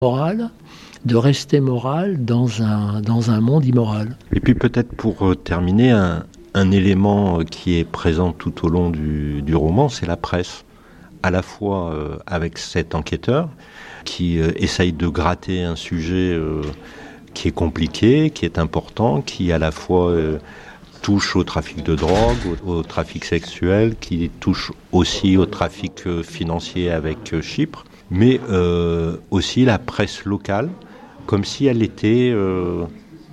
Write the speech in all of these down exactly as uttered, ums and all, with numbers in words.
morale, de rester moral dans un, dans un monde immoral. Et puis peut-être pour euh, terminer, un, un élément qui est présent tout au long du, du roman, c'est la presse. À la fois euh, avec cet enquêteur qui euh, essaye de gratter un sujet euh, qui est compliqué, qui est important, qui à la fois euh, touche au trafic de drogue, au, au trafic sexuel, qui touche aussi au trafic euh, financier avec euh, Chypre, mais euh, aussi la presse locale, comme si elle était euh,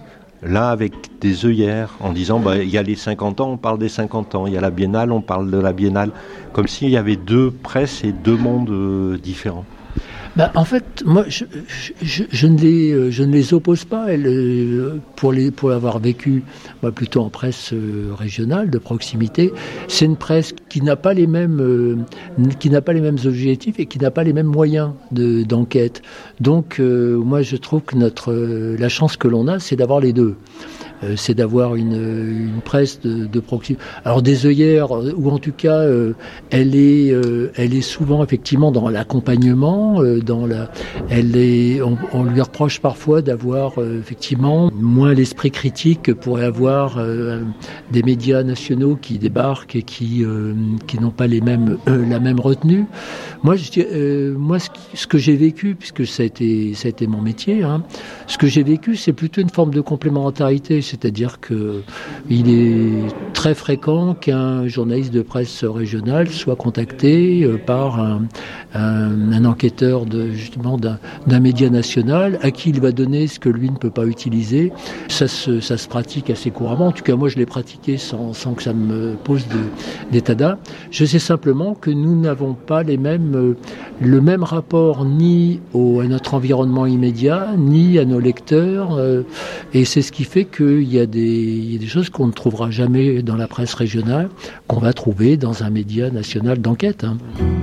là avec des œillères, en disant bah, il y a les cinquante ans, on parle des cinquante ans, il y a la biennale, on parle de la biennale, comme s'il y avait deux presses et deux mondes euh, différents. Bah, en fait, moi, je, je, je, ne les, je ne les oppose pas. Elles, pour, les, pour avoir vécu moi, plutôt en presse régionale, de proximité, c'est une presse qui n'a pas les mêmes, euh, qui n'a pas les mêmes objectifs et qui n'a pas les mêmes moyens de, d'enquête. Donc, euh, moi, je trouve que notre, la chance que l'on a, c'est d'avoir les deux. Euh, c'est d'avoir une, une presse de, de proximité. Alors des œillères, ou en tout cas, euh, elle est, euh, elle est souvent effectivement dans l'accompagnement. Euh, dans la, elle est, on, on lui reproche parfois d'avoir euh, effectivement moins l'esprit critique que pourrait avoir euh, des médias nationaux qui débarquent et qui, euh, qui n'ont pas les mêmes, euh, la même retenue. Moi, je, euh, moi, ce, ce que j'ai vécu, puisque ça a été, ça a été mon métier, hein, ce que j'ai vécu, c'est plutôt une forme de complémentarité. C'est-à-dire que il est très fréquent qu'un journaliste de presse régionale soit contacté par un, un, un enquêteur de, justement d'un, d'un média national à qui il va donner ce que lui ne peut pas utiliser. Ça se, ça se pratique assez couramment. En tout cas, moi, je l'ai pratiqué sans, sans que ça me pose de, d'état d'âme. Je sais simplement que nous n'avons pas les mêmes, le même rapport ni au, à notre environnement immédiat, ni à nos lecteurs. Euh, et c'est ce qui fait que il y a des, il y a des choses qu'on ne trouvera jamais dans la presse régionale, qu'on va trouver dans un média national d'enquête. Hein.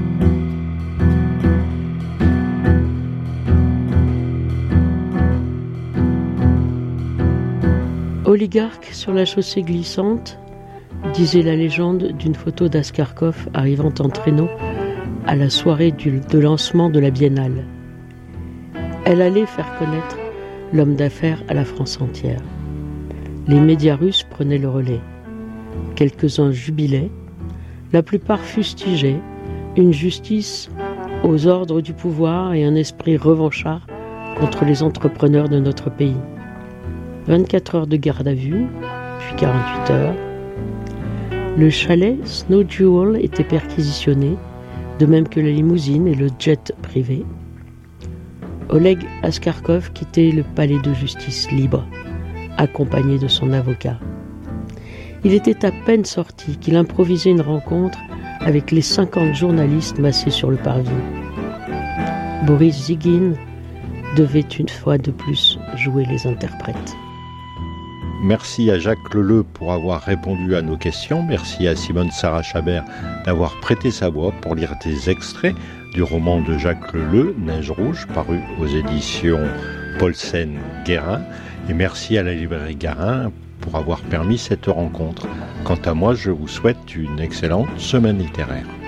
Oligarque sur la chaussée glissante, disait la légende d'une photo d'Askarkov arrivant en traîneau à la soirée du, de lancement de la biennale. Elle allait faire connaître l'homme d'affaires à la France entière. Les médias russes prenaient le relais. Quelques-uns jubilaient, la plupart fustigeaient une justice aux ordres du pouvoir et un esprit revanchard contre les entrepreneurs de notre pays. vingt-quatre heures de garde à vue, puis quarante-huit heures. Le chalet Snow Jewel était perquisitionné, de même que la limousine et le jet privé. Oleg Askarkov quittait le palais de justice libre, accompagné de son avocat. Il était à peine sorti qu'il improvisait une rencontre avec les cinquante journalistes massés sur le parvis. Boris Zygin devait une fois de plus jouer les interprètes. Merci à Jacques Leleu pour avoir répondu à nos questions. Merci à Simone Sarah Chabert d'avoir prêté sa voix pour lire des extraits du roman de Jacques Leleu, Neige rouge, paru aux éditions Paulsen-Guérin. Et merci à la librairie Garin pour avoir permis cette rencontre. Quant à moi, je vous souhaite une excellente semaine littéraire.